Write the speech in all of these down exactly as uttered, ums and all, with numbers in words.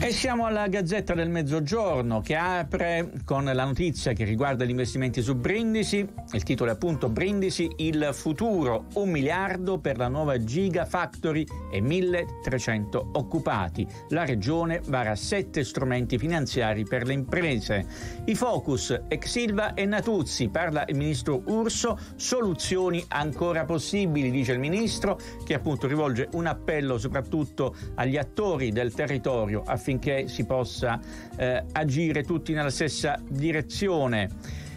E siamo alla Gazzetta del Mezzogiorno, che apre con la notizia che riguarda gli investimenti su Brindisi. Il titolo è appunto Brindisi, il futuro, un miliardo per la nuova Gigafactory e milletrecento occupati. La regione vara sette strumenti finanziari per le imprese. I focus, ex Ilva e Natuzzi, parla il ministro Urso, soluzioni ancora possibili, dice il ministro, che appunto rivolge un appello soprattutto agli attori del territorio affinché si possa eh, agire tutti nella stessa direzione.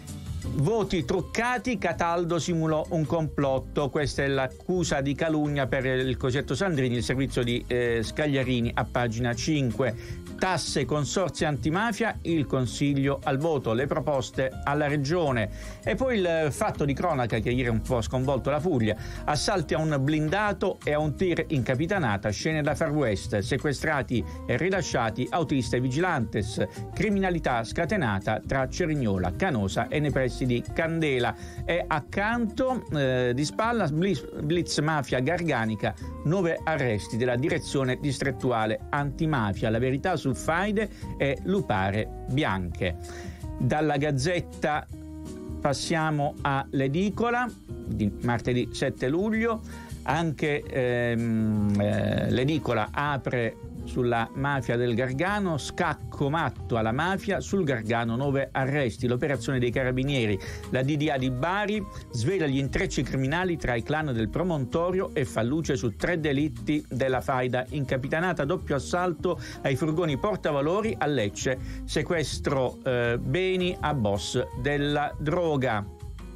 Voti truccati, Cataldo simulò un complotto, questa è l'accusa di calunnia per il cosiddetto Sandrini, il servizio di eh, Scagliarini a pagina cinque. Tasse, consorzi antimafia, il consiglio al voto, le proposte alla regione. E poi il fatto di cronaca che ieri un po' sconvolto la Puglia: assalti a un blindato e a un tir in capitanata, scene da Far West, sequestrati e rilasciati autisti e vigilantes, criminalità scatenata tra Cerignola, Canosa e nei pressi di Candela. E accanto eh, di spalla blitz, blitz mafia garganica, nove arresti della direzione distrettuale antimafia. La verità sul Faide e Lupare Bianche. Dalla Gazzetta passiamo all'edicola di martedì sette luglio. Anche ehm, eh, l'edicola apre sulla mafia del Gargano, scacco matto alla mafia, sul Gargano nove arresti, l'operazione dei carabinieri, la D D A di Bari svela gli intrecci criminali tra i clan del Promontorio e fa luce su tre delitti della faida in capitanata: doppio assalto ai furgoni portavalori a Lecce, sequestro eh, beni a boss della droga.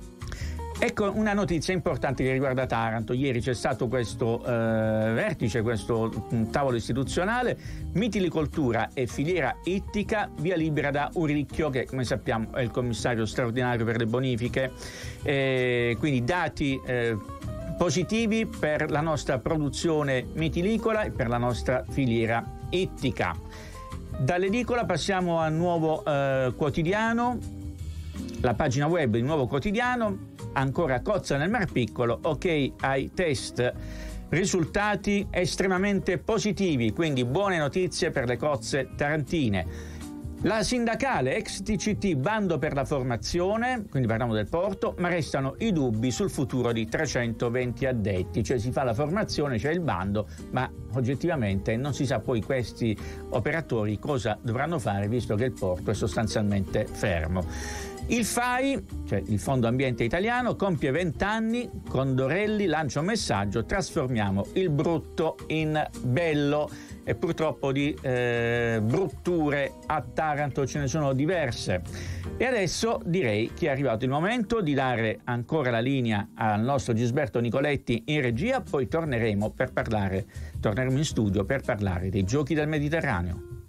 Ecco una notizia importante che riguarda Taranto. Ieri c'è stato questo eh, vertice, questo um, tavolo istituzionale, mitilicoltura e filiera ittica, via libera da Uricchio, che come sappiamo è il commissario straordinario per le bonifiche, eh, quindi dati eh, positivi per la nostra produzione mitilicola e per la nostra filiera ittica. Dall'edicola passiamo al Nuovo eh, Quotidiano, la pagina web di Nuovo Quotidiano. Ancora cozza nel Mar Piccolo, ok ai test, risultati estremamente positivi, quindi buone notizie per le cozze tarantine. La sindacale ex T C T, bando per la formazione, quindi parliamo del porto, ma restano i dubbi sul futuro di trecentoventi addetti, cioè si fa la formazione, c'è il bando, ma oggettivamente non si sa poi questi operatori cosa dovranno fare, visto che il porto è sostanzialmente fermo. Il F A I, cioè il Fondo Ambiente Italiano, compie vent'anni, Condorelli lancia un messaggio: trasformiamo il brutto in bello. E purtroppo di eh, brutture a Taranto ce ne sono diverse. E adesso direi che è arrivato il momento di dare ancora la linea al nostro Gisberto Nicoletti in regia, poi torneremo per parlare, torneremo in studio per parlare dei Giochi del Mediterraneo.